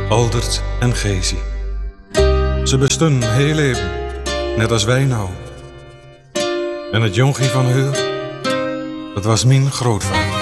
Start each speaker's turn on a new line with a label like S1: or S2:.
S1: Aldert en Geesie. Ze bestonden heel leven, net als wij nou. En het jongie van haar, dat was mijn grootvader.